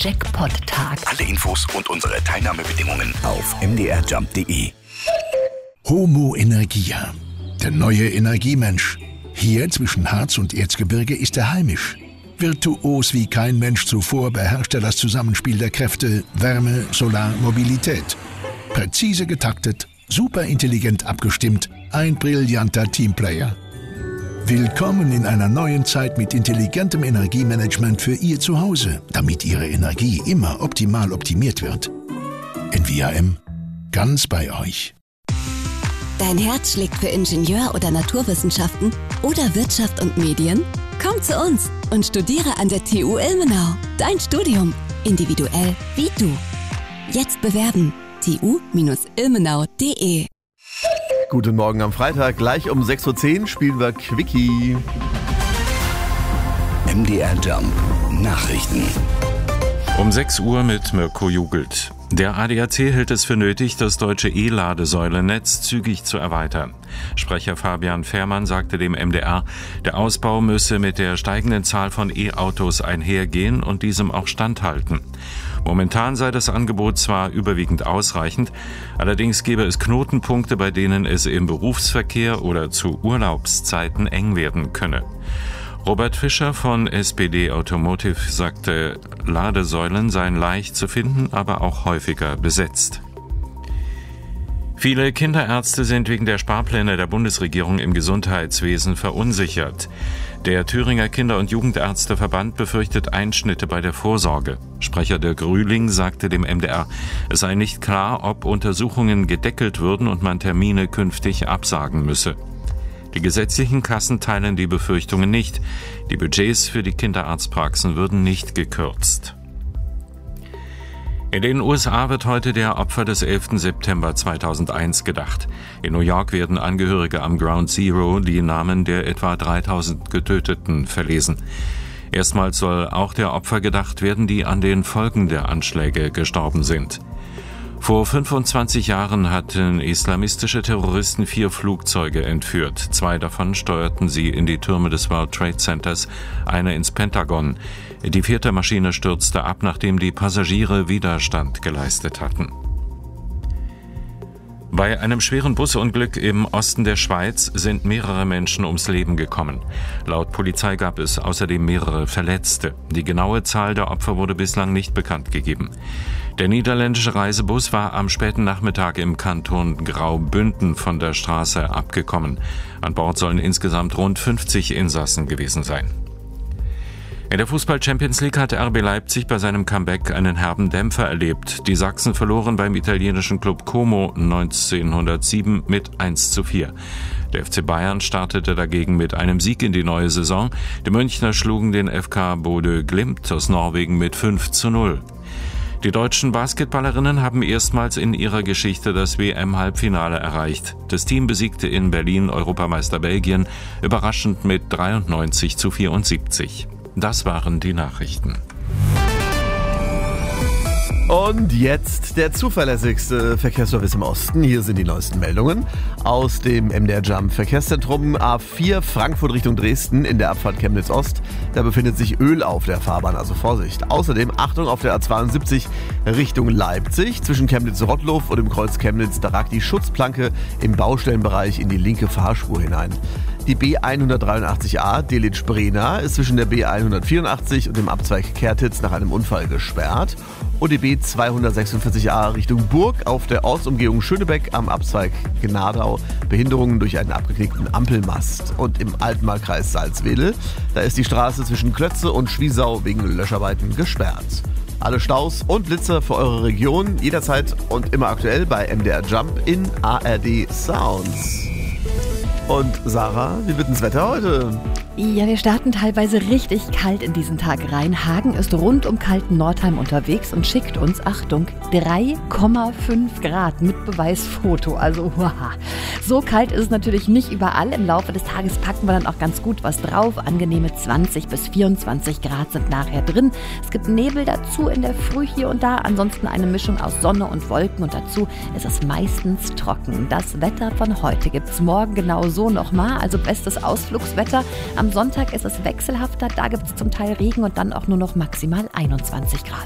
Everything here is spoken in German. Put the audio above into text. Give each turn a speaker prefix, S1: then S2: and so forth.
S1: Jackpot-Tag.
S2: Alle Infos und unsere Teilnahmebedingungen auf mdrjump.de.
S3: Homo Energia, der neue Energiemensch. Hier zwischen Harz und Erzgebirge ist er heimisch. Virtuos wie kein Mensch zuvor beherrscht er das Zusammenspiel der Kräfte Wärme, Solar, Mobilität. Präzise getaktet, superintelligent abgestimmt, ein brillanter Teamplayer. Willkommen in einer neuen Zeit mit intelligentem Energiemanagement für Ihr Zuhause, damit Ihre Energie immer optimal optimiert wird. NVIM, ganz bei euch.
S4: Dein Herz schlägt für Ingenieur- oder Naturwissenschaften oder Wirtschaft und Medien? Komm zu uns und studiere an der TU Ilmenau. Dein Studium, individuell wie du. Jetzt bewerben. tu-ilmenau.de.
S5: Guten Morgen am Freitag, gleich um 6.10 Uhr spielen wir Quickie.
S2: MDR Jump Nachrichten.
S6: Um 6 Uhr mit Mirko Jugelt. Der ADAC hält es für nötig, das deutsche E-Ladesäulennetz zügig zu erweitern. Sprecher Fabian Fehrmann sagte dem MDR, der Ausbau müsse mit der steigenden Zahl von E-Autos einhergehen und diesem auch standhalten. Momentan sei das Angebot zwar überwiegend ausreichend, allerdings gäbe es Knotenpunkte, bei denen es im Berufsverkehr oder zu Urlaubszeiten eng werden könne. Robert Fischer von SPD Automotive sagte, Ladesäulen seien leicht zu finden, aber auch häufiger besetzt. Viele Kinderärzte sind wegen der Sparpläne der Bundesregierung im Gesundheitswesen verunsichert. Der Thüringer Kinder- und Jugendärzteverband befürchtet Einschnitte bei der Vorsorge. Sprecher Dirk Rühling sagte dem MDR, es sei nicht klar, ob Untersuchungen gedeckelt würden und man Termine künftig absagen müsse. Die gesetzlichen Kassen teilen die Befürchtungen nicht. Die Budgets für die Kinderarztpraxen würden nicht gekürzt. In den USA wird heute der Opfer des 11. September 2001 gedacht. In New York werden Angehörige am Ground Zero die Namen der etwa 3000 Getöteten verlesen. Erstmals soll auch der Opfer gedacht werden, die an den Folgen der Anschläge gestorben sind. Vor 25 Jahren hatten islamistische Terroristen 4 Flugzeuge entführt. 2 davon steuerten sie in die Türme des World Trade Centers, eine ins Pentagon. Die 4. Maschine stürzte ab, nachdem die Passagiere Widerstand geleistet hatten. Bei einem schweren Busunglück im Osten der Schweiz sind mehrere Menschen ums Leben gekommen. Laut Polizei gab es außerdem mehrere Verletzte. Die genaue Zahl der Opfer wurde bislang nicht bekannt gegeben. Der niederländische Reisebus war am späten Nachmittag im Kanton Graubünden von der Straße abgekommen. An Bord sollen insgesamt rund 50 Insassen gewesen sein. In der Fußball-Champions League hatte RB Leipzig bei seinem Comeback einen herben Dämpfer erlebt. Die Sachsen verloren beim italienischen Club Como 1907 mit 1:4. Der FC Bayern startete dagegen mit einem Sieg in die neue Saison. Die Münchner schlugen den FK Bodø Glimt aus Norwegen mit 5:0. Die deutschen Basketballerinnen haben erstmals in ihrer Geschichte das WM-Halbfinale erreicht. Das Team besiegte in Berlin Europameister Belgien überraschend mit 93:74. Das waren die Nachrichten.
S5: Und jetzt der zuverlässigste Verkehrsservice im Osten. Hier sind die neuesten Meldungen aus dem MDR Jump Verkehrszentrum A4 Frankfurt Richtung Dresden in der Abfahrt Chemnitz Ost. Da befindet sich Öl auf der Fahrbahn, also Vorsicht. Außerdem Achtung auf der A72 Richtung Leipzig. Zwischen Chemnitz-Rottlow und dem Kreuz Chemnitz, da ragt die Schutzplanke im Baustellenbereich in die linke Fahrspur hinein. Die B183a Delitzsch-Brena ist zwischen der B184 und dem Abzweig Kertitz nach einem Unfall gesperrt. Und die B246a Richtung Burg auf der Ortsumgehung Schönebeck am Abzweig Gnadau. Behinderungen durch einen abgeknickten Ampelmast. Und im Altmarkkreis Salzwedel, da ist die Straße zwischen Klötze und Schwiesau wegen Löscharbeiten gesperrt. Alle Staus und Blitzer für eure Region jederzeit und immer aktuell bei MDR Jump in ARD Sounds. Und Sarah, wie wird denn das Wetter heute?
S1: Ja, wir starten teilweise richtig kalt in diesen Tag rein. Hagen ist rund um kalten Nordheim unterwegs und schickt uns, Achtung, 3,5 Grad mit Beweisfoto. Also, so kalt ist es natürlich nicht überall. Im Laufe des Tages packen wir dann auch ganz gut was drauf. Angenehme 20 bis 24 Grad sind nachher drin. Es gibt Nebel dazu in der Früh hier und da. Ansonsten eine Mischung aus Sonne und Wolken und dazu ist es meistens trocken. Das Wetter von heute gibt's morgen genau so nochmal. Also bestes Ausflugswetter. Am Sonntag ist es wechselhafter, da gibt es zum Teil Regen und dann auch nur noch maximal 21 Grad.